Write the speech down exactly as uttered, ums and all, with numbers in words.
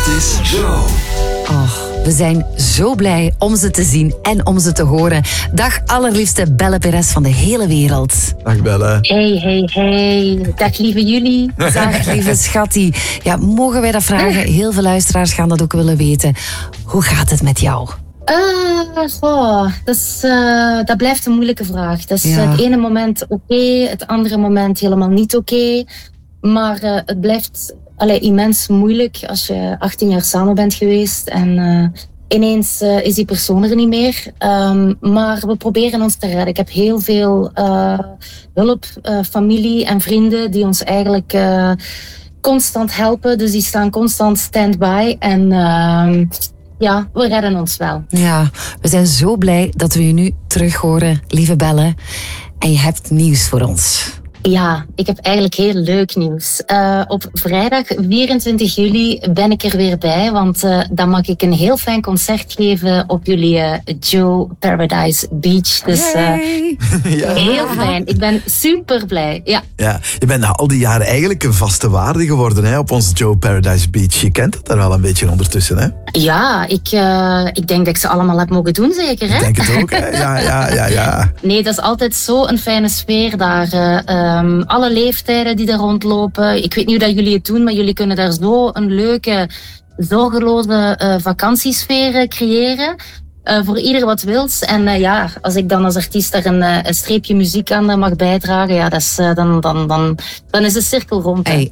is Joe. Oh, we zijn zo blij om ze te zien en om ze te horen. Dag allerliefste Belle Perez van de hele wereld. Dag Belle. Hey, hey, hey. Dag lieve jullie. Dag lieve schattie. Ja, mogen wij dat vragen? Heel veel luisteraars gaan dat ook willen weten. Hoe gaat het met jou? Uh, oh, dat, is, uh, dat blijft een moeilijke vraag. Dat is Ja. het ene moment oké, okay, het andere moment helemaal niet oké. Okay. Maar uh, het blijft allee, immens moeilijk als je achttien jaar samen bent geweest. En uh, ineens uh, is die persoon er niet meer. Um, maar we proberen ons te redden. Ik heb heel veel uh, hulp, uh, familie en vrienden die ons eigenlijk uh, constant helpen. Dus die staan constant stand-by. En... Uh, Ja, we redden ons wel. Ja, we zijn zo blij dat we je nu terug horen, lieve Belle. En je hebt nieuws voor ons. Ja, ik heb eigenlijk heel leuk nieuws. Uh, op vrijdag vierentwintig juli ben ik er weer bij, want uh, dan mag ik een heel fijn concert geven op jullie uh, Joe Paradise Beach. Dus uh, Hey. Ja. heel fijn. Ik ben super blij. Ja. Ja, je bent na al die jaren eigenlijk een vaste waarde geworden hè, op ons Joe Paradise Beach. Je kent het daar wel een beetje ondertussen, hè? Ja, ik, uh, ik denk dat ik ze allemaal heb mogen doen, zeker, hè? Ik denk het ook, hè? Ja, ja, ja, ja. Nee, dat is altijd zo een fijne sfeer daar. Uh, um, alle leeftijden die daar rondlopen. Ik weet niet hoe dat jullie het doen, maar jullie kunnen daar zo een leuke, zorgeloze uh, vakantiesfeer creëren. Uh, voor ieder wat wils. En uh, ja, als ik dan als artiest daar een, uh, een streepje muziek aan uh, mag bijdragen, ja, dat is, uh, dan, dan, dan, dan is de cirkel rond. Hè. Hey,